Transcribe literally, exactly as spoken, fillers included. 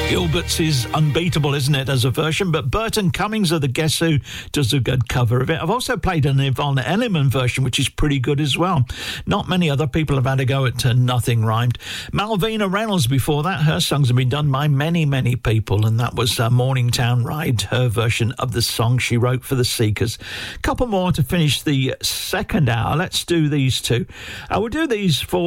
Gilbert's is unbeatable, isn't it, as a version? But Burton Cummings of the Guess Who does a good cover of it. I've also played an Yvonne Elliman version, which is pretty good as well. Not many other people have had a go at uh, Nothing Rhymed. Malvina Reynolds before that, her songs have been done by many, many people, and that was uh, Morningtown Ride, her version of the song she wrote for the Seekers. A couple more to finish the second hour. Let's do these two. I will do these for